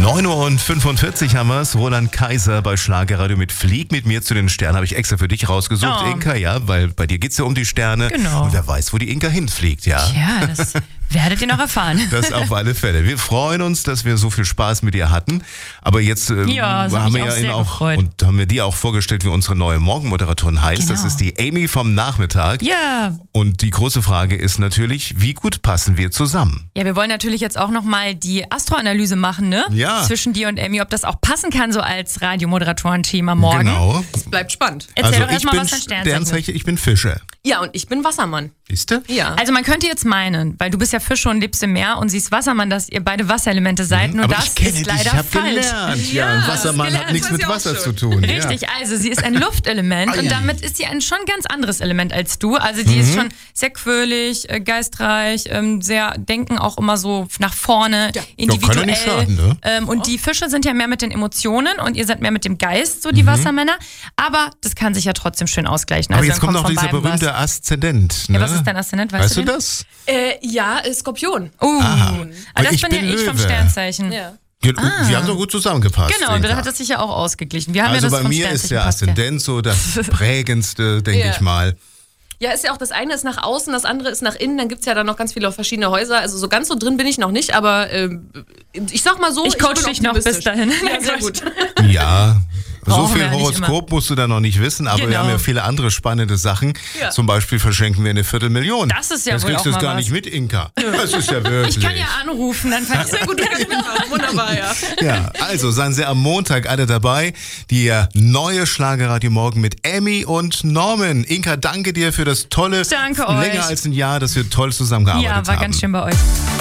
9:45 Uhr haben wir es. Roland Kaiser bei Schlagerradio mit Flieg mit mir zu den Sternen. Habe ich extra für dich rausgesucht, Oh. Inka, ja, weil bei dir geht es ja um die Sterne. Genau. Und wer weiß, wo die Inka hinfliegt, ja. Ja, das werdet ihr noch erfahren. Das auf alle Fälle. Wir freuen uns, dass wir so viel Spaß mit dir hatten. Aber jetzt Ja, das hat haben mich wir auch ja sehr ihn auch gefreut. und haben wir die auch vorgestellt, wie unsere neue Morgenmoderatorin heißt. Genau. Das ist die Amy vom Nachmittag. Ja. Und die große Frage ist natürlich, wie gut passen wir zusammen? Ja, wir wollen natürlich jetzt auch nochmal die Astroanalyse machen, ne? Ja. Zwischen dir und Amy, ob das auch passen kann, so als Radiomoderatoren-Thema morgen. Genau. Bleibt spannend. Erzähl doch ich erstmal, bin was dein Sternzeichen ist. Sternzeichen, ich bin Fische. Ja, und ich bin Wassermann. Siehst du? Ja. Also man könnte jetzt meinen, weil du bist ja Fische und lebst im Meer und sie ist Wassermann, dass ihr beide Wasserelemente seid, nur Aber das ich kenne ist dich, leider ich habe falsch. gelernt. Ja, ein Ja, Wassermann gelernt hat nichts hast mit du auch Wasser schon. zu tun. Richtig, also sie ist ein Luftelement Ei. und damit ist sie ein schon ganz anderes Element als du. Also die ist schon sehr quirlig, geistreich, sehr denken auch immer so nach vorne, individuell. kann ja nicht schaden, ne? Und die Fische sind ja mehr mit den Emotionen und ihr seid mehr mit dem Geist, so die Wassermänner. Aber das kann sich ja trotzdem schön ausgleichen. Aber Also jetzt dann kommt noch von dieser beiden berühmte was. Aszendent. Ne? Ja, was ist dein Aszendent? Weißt du den? das? Ja, Skorpion. Aber das Ich bin ja bin ich vom Löwe. Sternzeichen. Ja. Wir haben doch gut zusammengepasst. Genau, und Inka. dann hat das sich ja auch ausgeglichen. Wir haben Also ja das bei vom mir ist Sternzeichen der passt, ja. Aszendent so das prägendste, denke Ja. ich mal. Ja, ist ja auch das eine ist nach außen, das andere ist nach innen. Dann gibt es ja dann noch ganz viele verschiedene Häuser. Also so ganz so drin bin ich noch nicht, aber ich sag mal so, Ich coach bin dich noch bis optimistisch. dahin. Ja, sehr gut. Ja, so Brauchen viel wir ja nicht Horoskop musst du da noch nicht wissen, aber wir Genau. haben ja viele andere spannende Sachen. Ja. Zum Beispiel verschenken wir 250.000. Das ist ja das wohl kriegst auch du mal gar was. nicht mit, Inka. Das ist ja wirklich. Ich kann ja anrufen, dann fand ich Sehr gut, wunderbar, ja. Ja, also seien Sie am Montag alle dabei. Die neue Schlagerradio morgen mit Emmy und Norman. Inka, danke dir für das tolle, Danke länger euch. als ein Jahr, dass wir toll zusammengearbeitet haben. Ja, war ganz schön bei euch.